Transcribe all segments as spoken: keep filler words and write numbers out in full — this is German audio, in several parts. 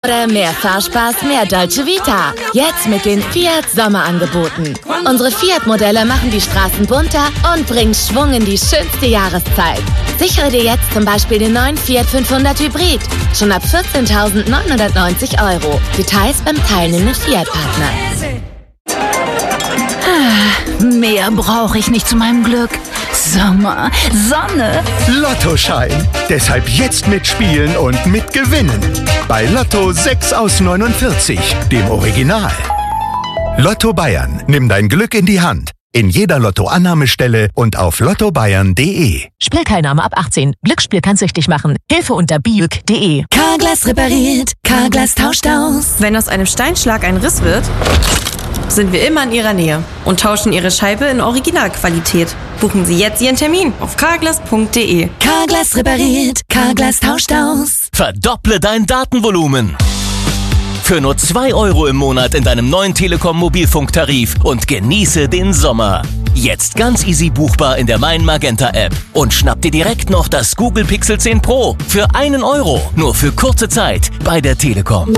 Freude, mehr Fahrspaß, mehr Dolce Vita. Jetzt mit den Fiat Sommerangeboten. Unsere Fiat-Modelle machen die Straßen bunter und bringen Schwung in die schönste Jahreszeit. Sichere dir jetzt zum Beispiel den neuen Fiat fünfhundert Hybrid. Schon ab vierzehntausendneunhundertneunzig Euro. Details beim teilnehmenden Fiat-Partner. Ah, mehr brauche ich nicht zu meinem Glück. Sommer, Sonne. Lottoschein. Deshalb jetzt mitspielen und mitgewinnen. Bei Lotto sechs aus neunundvierzig, dem Original. Lotto Bayern. Nimm dein Glück in die Hand. In jeder Lotto-Annahmestelle und auf lotto bayern punkt de. Spielteilnahme ab achtzehn. Glücksspiel kann süchtig machen. Hilfe unter biuk punkt de. Carglass repariert. Carglass tauscht aus. Wenn aus einem Steinschlag ein Riss wird, sind wir immer in Ihrer Nähe und tauschen Ihre Scheibe in Originalqualität. Buchen Sie jetzt Ihren Termin auf carglass punkt de. Carglass repariert. Carglass tauscht aus. Verdopple dein Datenvolumen. Für nur zwei Euro im Monat in deinem neuen Telekom-Mobilfunktarif und genieße den Sommer. Jetzt ganz easy buchbar in der Mein Magenta App. Und schnapp dir direkt noch das Google Pixel zehn Pro für einen Euro. Nur für kurze Zeit bei der Telekom.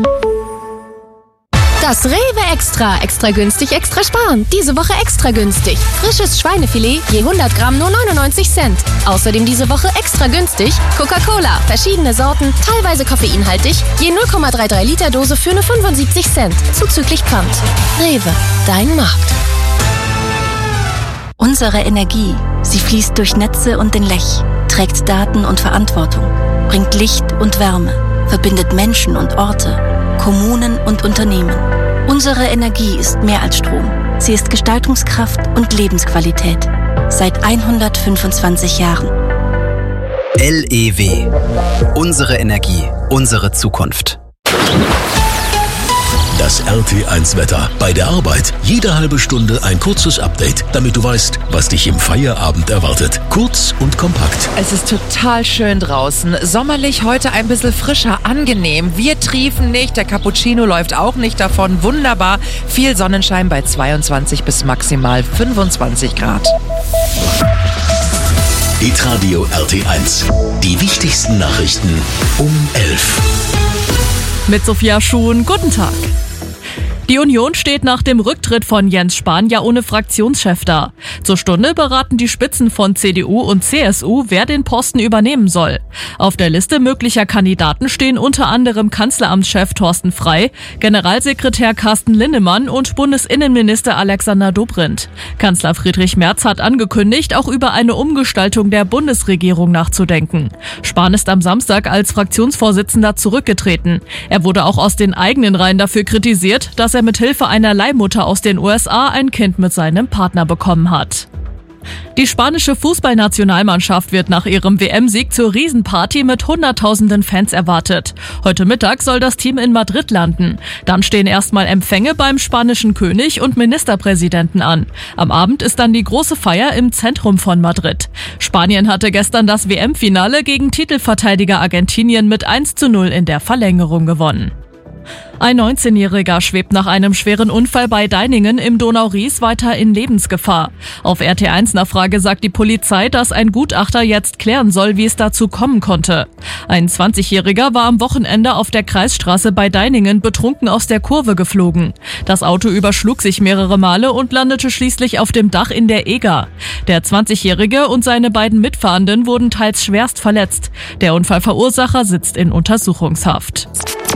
Das Rewe Extra. Extra günstig, extra sparen. Diese Woche extra günstig. Frisches Schweinefilet je hundert Gramm nur neunundneunzig Cent. Außerdem diese Woche extra günstig Coca-Cola. Verschiedene Sorten, teilweise koffeinhaltig. Je null Komma dreiunddreißig Liter Dose für nur fünfundsiebzig Cent. Zuzüglich Pfand. Rewe, dein Markt. Unsere Energie, sie fließt durch Netze und den Lech, trägt Daten und Verantwortung, bringt Licht und Wärme, verbindet Menschen und Orte, Kommunen und Unternehmen. Unsere Energie ist mehr als Strom. Sie ist Gestaltungskraft und Lebensqualität. Seit hundertfünfundzwanzig Jahren. L E W. Unsere Energie, unsere Zukunft. Das R T eins Wetter. Bei der Arbeit jede halbe Stunde ein kurzes Update, damit du weißt, was dich im Feierabend erwartet. Kurz und kompakt. Es ist total schön draußen. Sommerlich, heute ein bisschen frischer, angenehm. Wir triefen nicht, der Cappuccino läuft auch nicht davon. Wunderbar. Viel Sonnenschein bei zweiundzwanzig bis maximal fünfundzwanzig Grad. Hitradio R T eins. Die wichtigsten Nachrichten um elf. Mit Sophia Schuhn, guten Tag. Die Union steht nach dem Rücktritt von Jens Spahn ja ohne Fraktionschef da. Zur Stunde beraten die Spitzen von C D U und C S U, wer den Posten übernehmen soll. Auf der Liste möglicher Kandidaten stehen unter anderem Kanzleramtschef Thorsten Frey, Generalsekretär Carsten Linnemann und Bundesinnenminister Alexander Dobrindt. Kanzler Friedrich Merz hat angekündigt, auch über eine Umgestaltung der Bundesregierung nachzudenken. Spahn ist am Samstag als Fraktionsvorsitzender zurückgetreten. Er wurde auch aus den eigenen Reihen dafür kritisiert, dass er mit Hilfe einer Leihmutter aus den U S A ein Kind mit seinem Partner bekommen hat. Die spanische Fußballnationalmannschaft wird nach ihrem W M-Sieg zur Riesenparty mit hunderttausenden Fans erwartet. Heute Mittag soll das Team in Madrid landen. Dann stehen erstmal Empfänge beim spanischen König und Ministerpräsidenten an. Am Abend ist dann die große Feier im Zentrum von Madrid. Spanien hatte gestern das W M-Finale gegen Titelverteidiger Argentinien mit eins zu null in der Verlängerung gewonnen. Ein neunzehnjähriger schwebt nach einem schweren Unfall bei Deiningen im Donau-Ries weiter in Lebensgefahr. Auf R T eins Nachfrage sagt die Polizei, dass ein Gutachter jetzt klären soll, wie es dazu kommen konnte. Ein zwanzigjähriger war am Wochenende auf der Kreisstraße bei Deiningen betrunken aus der Kurve geflogen. Das Auto überschlug sich mehrere Male und landete schließlich auf dem Dach in der Eger. Der zwanzigjährige und seine beiden Mitfahrenden wurden teils schwerst verletzt. Der Unfallverursacher sitzt in Untersuchungshaft.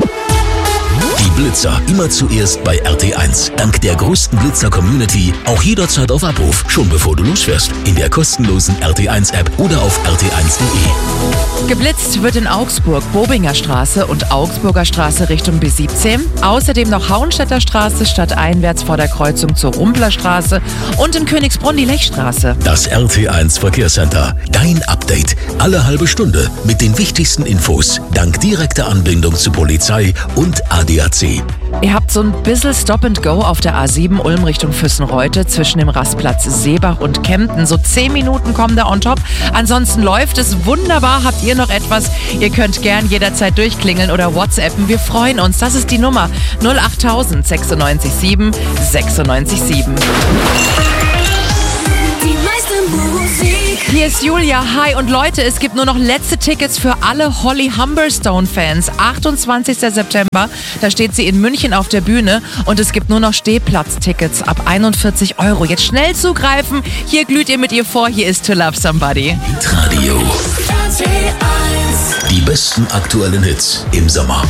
Die Blitzer immer zuerst bei R T eins. Dank der größten Blitzer-Community auch jederzeit auf Abruf, schon bevor du losfährst. In der kostenlosen R T eins App oder auf r t eins punkt de. Geblitzt wird in Augsburg Bobinger Straße und Augsburger Straße Richtung B siebzehn. Außerdem noch Hauenstädter Straße stadteinwärts vor der Kreuzung zur Rumpler Straße und in Königsbrunn die Lechstraße. Das R T eins Verkehrscenter. Dein Update. Alle halbe Stunde mit den wichtigsten Infos. Dank direkter Anbindung zu Polizei und A D A C. Ihr habt so ein bisschen Stop and Go auf der A sieben Ulm Richtung Füssenreute zwischen dem Rastplatz Seebach und Kempten. So zehn Minuten kommen da on top. Ansonsten läuft es wunderbar. Habt ihr noch etwas? Ihr könnt gern jederzeit durchklingeln oder WhatsAppen. Wir freuen uns. Das ist die Nummer null acht null null neun sechs sieben sechs neun sieben. Die meiste Musik Hier ist Julia, hi. Und Leute, es gibt nur noch letzte Tickets für alle Holly Humberstone-Fans. achtundzwanzigster September, da steht sie in München auf der Bühne und es gibt nur noch Stehplatztickets ab einundvierzig Euro. Jetzt schnell zugreifen, hier glüht ihr mit ihr vor, hier ist To Love Somebody. Radio. Die besten aktuellen Hits im Sommer.